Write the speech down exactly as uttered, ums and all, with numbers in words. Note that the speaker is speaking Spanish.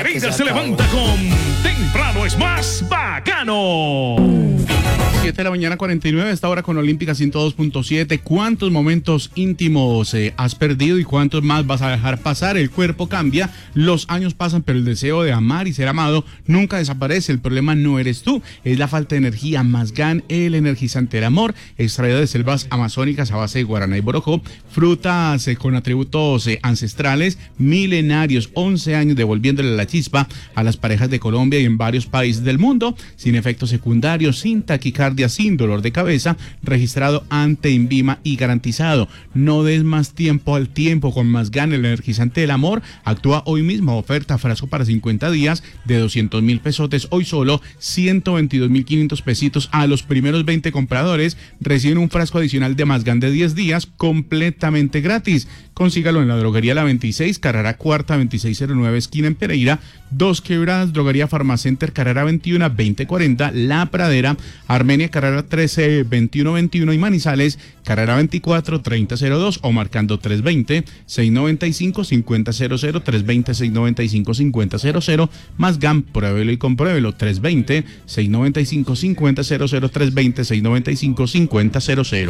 Ella se levanta con Temprano es más bacano. siete de la mañana, cuarenta y nueve, esta hora con Olímpica ciento dos punto siete. ¿Cuántos momentos íntimos eh, has perdido y cuántos más vas a dejar pasar? El cuerpo cambia, los años pasan, pero el deseo de amar y ser amado nunca desaparece. El problema no eres tú, es la falta de energía. Mazgán, el energizante del amor, extraído de selvas amazónicas a base de guaraná y borojó, frutas eh, con atributos eh, ancestrales, milenarios, once años devolviéndole la chispa a las parejas de Colombia y en varios países del mundo, sin efectos secundarios, sin taquicardia, sin dolor de cabeza, registrado ante INVIMA y garantizado. No des más tiempo al tiempo con Mazgán, el energizante del amor. Actúa hoy mismo, oferta frasco para cincuenta días de doscientos mil pesotes, hoy solo ciento veintidós mil quinientos pesitos. A los primeros veinte compradores reciben un frasco adicional de Mazgán de diez días completamente gratis. Consígalo en la droguería La veintiséis, Carrera Cuarta, veintiséis cero nueve, esquina en Pereira, Dos Quebradas, droguería Farmacenter, Carrera veintiuno, veinte cuarenta, La Pradera, Armenia, Carrera trece, veintiuno veintiuno y Manizales, Carrera veinticuatro, treinta cero dos o marcando tres veinte, seiscientos noventa y cinco, cincuenta cero cero, tres veinte, seiscientos noventa y cinco, cincuenta cero cero, Mazgán, pruébelo y compruébelo, tres veinte, seiscientos noventa y cinco, cincuenta cero cero, tres veinte, seiscientos noventa y cinco, cincuenta cero cero.